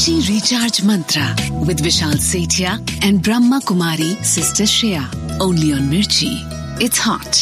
Mirchi Recharge Mantra with Vishal Sethia and Brahma Kumari Sister Shreya. Only on Mirchi. It's hot.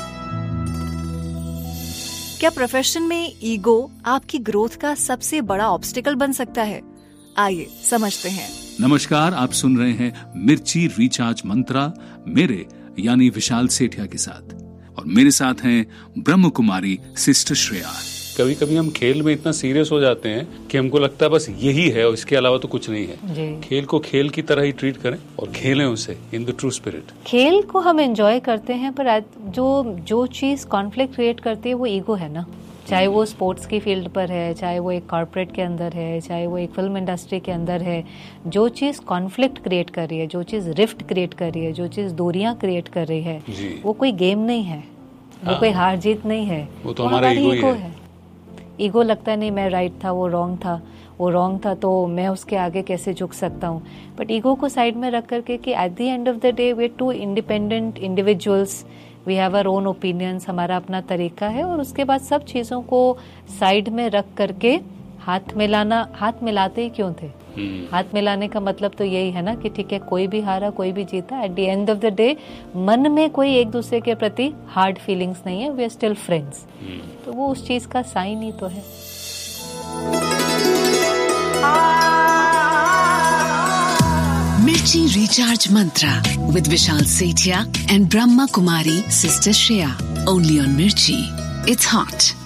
क्या profession में ego आपकी growth का सबसे बड़ा obstacle बन सकता है? आइए समझते हैं। नमस्कार, आप सुन रहे हैं मिर्ची रिचार्ज मंत्रा मेरे यानी विशाल सेठिया के साथ, और मेरे साथ हैं ब्रह्म कुमारी सिस्टर श्रेया। कभी कभी हम खेल में इतना सीरियस हो जाते हैं कि हमको लगता है बस यही है और इसके अलावा तो कुछ नहीं है। खेल को खेल की तरह ही ट्रीट करें और खेलें उसे इन द ट्रू स्पिरिट। खेल को हम एंजॉय करते हैं, पर जो चीज कॉन्फ्लिक्ट क्रिएट करती है वो ईगो है ना। चाहे वो स्पोर्ट्स की फील्ड पर है, चाहे वो एक कॉर्पोरेट के अंदर है, चाहे वो एक फिल्म इंडस्ट्री के अंदर है, जो चीज कॉन्फ्लिक्ट क्रिएट कर रही है, जो चीज रिफ्ट क्रिएट कर रही है, जो चीज दूरियां क्रिएट कर रही है, वो कोई गेम नहीं है, वो कोई हार जीत नहीं है, वो तो हमारा ईगो है। ईगो लगता है नहीं मैं राइट था, वो रॉन्ग था तो मैं उसके आगे कैसे झुक सकता हूँ। बट ईगो को साइड में रख करके कि at the end of the day we are to independent individuals, we have our own opinions, हमारा अपना तरीका है। और उसके बाद सब चीज़ों को साइड में रख करके हाथ मिलाते ही क्यों थे? हाथ मिलाने का मतलब तो यही है ना कि ठीक है, कोई भी हारा कोई भी जीता, at the end of the day मन में कोई एक दूसरे के प्रति हार्ड फीलिंग्स नहीं है, वी आर स्टिल फ्रेंड्स। तो वो उस चीज का साइन ही तो है। Mirchi Recharge Mantra with Vishal Sethia and Brahma Kumari Sister Shreya. Only on Mirchi. It's hot.